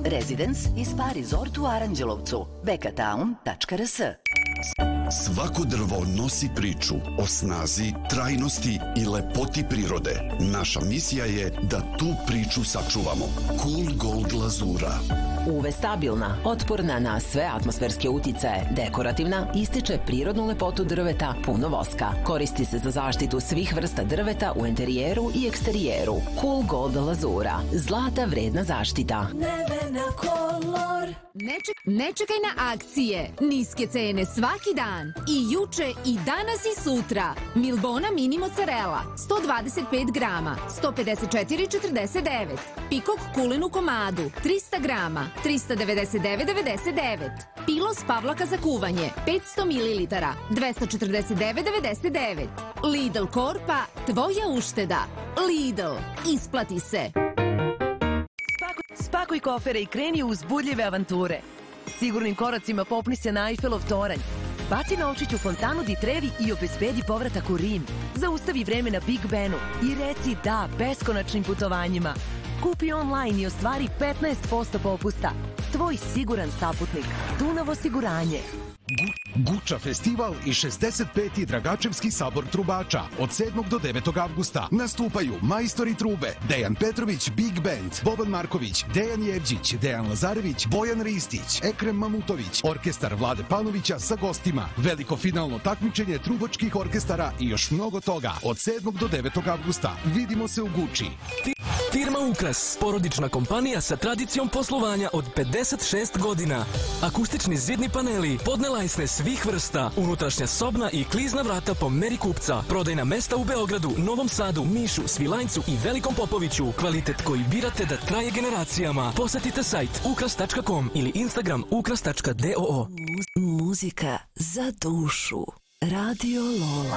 Residence i Spa Resort u Aranđelovcu. bekatown.rs. Svako drvo nosi priču o snazi, trajnosti i lepoti prirode. Naša misija je da tu priču sačuvamo. Cool Gold Lazura. UV stabilna, otporna na sve atmosferske uticaje, dekorativna, ističe prirodnu lepotu drveta, puno voska. Koristi se za zaštitu svih vrsta drveta u interijeru i eksterijeru. Cool Gold Lazura. Zlata vredna zaštita. Nevena Color. Ne čekaj na akcije. Niske cene svaki dan. I juče, i danas, i sutra. Milbona mini mozzarella 125 grama 154,49. Pikok kulen u komadu 300 grama 399,99. Pilos pavlaka za kuvanje 500 ml 249,99. Lidl Korpa, tvoja ušteda. Lidl, isplati se. Spakuj kofere i kreni u uzbudljive avanture. Sigurnim koracima popni se na Eiffelov toranj. Baci novčić u fontanu di Trevi i obezbedi povratak u Rim. Zaustavi vreme na Big Benu i reci da beskonačnim putovanjima. Kupi online i ostvari 15% popusta. Tvoj siguran saputnik. Dunav osiguranje. Guča festival i 65. Dragačevski sabor trubača od 7. do 9. avgusta. Nastupaju majstori trube Dejan Petrović, Big Band, Boban Marković, Dejan Jevđić, Dejan Lazarević, Bojan Ristić, Ekrem Mamutović, orkestar Vlade Panovića sa gostima, veliko finalno takmičenje trubačkih orkestara i još mnogo toga od 7. do 9. avgusta. Vidimo se u Guči. Firma Ukras, porodična kompanija sa tradicijom poslovanja od 56 godina. Akustični zidni paneli, podne lajsne svih vrsta, unutrašnja sobna i klizna vrata po meri kupca. Prodajna mesta u Beogradu, Novom Sadu, Nišu, Svilajncu i Velikom Popoviću. Kvalitet koji birate da traje generacijama. Posetite sajt ukras.com ili Instagram ukras.doo. Muzika za dušu. Radio Lola.